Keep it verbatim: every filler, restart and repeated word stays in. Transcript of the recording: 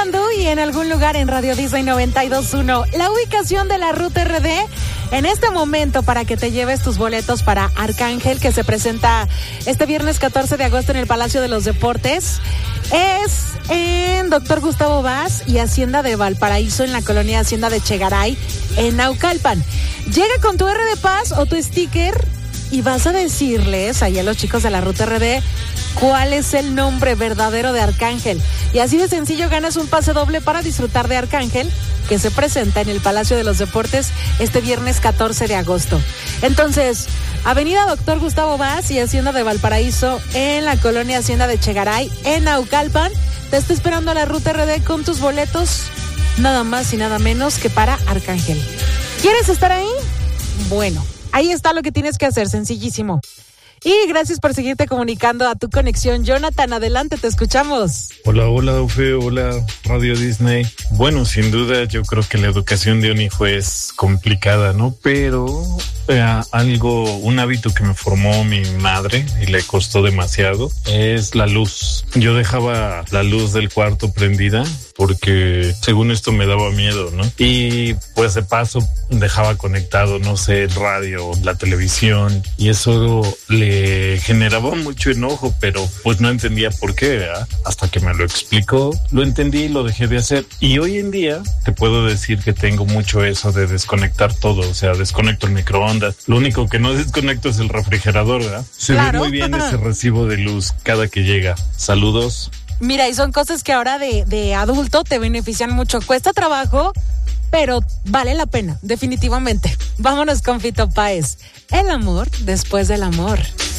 Manejando y en algún lugar en Radio Disney noventa y dos punto uno. La ubicación de la Ruta R D en este momento para que te lleves tus boletos para Arcángel, que se presenta este viernes catorce de agosto en el Palacio de los Deportes, es en Doctor Gustavo Vaz y Hacienda de Valparaíso, en la colonia Hacienda de Chegaray, en Naucalpan. Llega con tu R de Paz o tu sticker y vas a decirles ahí a los chicos de la Ruta R D cuál es el nombre verdadero de Arcángel. Y así de sencillo ganas un pase doble para disfrutar de Arcángel, que se presenta en el Palacio de los Deportes este viernes catorce de agosto. Entonces, Avenida Doctor Gustavo Vaz y Hacienda de Valparaíso, en la colonia Hacienda de Chegaray, en Naucalpan. Te está esperando la Ruta R D con tus boletos, nada más y nada menos que para Arcángel. ¿Quieres estar ahí? Bueno, ahí está lo que tienes que hacer, sencillísimo. Y gracias por seguirte comunicando a tu conexión. Jonathan, adelante, te escuchamos. Hola, hola, Ufe, hola, Radio Disney. Bueno, sin duda, yo creo que la educación de un hijo es complicada, ¿no? Pero eh, algo, un hábito que me formó mi madre y le costó demasiado es la luz. Yo dejaba la luz del cuarto prendida porque según esto me daba miedo, ¿no? Y pues de paso dejaba conectado, no sé, el radio, la televisión, y eso le generaba mucho enojo, pero pues no entendía por qué, ¿verdad? Hasta que me lo explicó, lo entendí y lo dejé de hacer. Y hoy en día te puedo decir que tengo mucho eso de desconectar todo, o sea, desconecto el microondas. Lo único que no desconecto es el refrigerador, ¿verdad? Se claro. ve muy bien ese recibo de luz cada que llega. Saludos. Mira, y son cosas que ahora de, de adulto te benefician mucho. Cuesta trabajo, pero vale la pena, definitivamente. Vámonos con Fito Páez. El amor después del amor.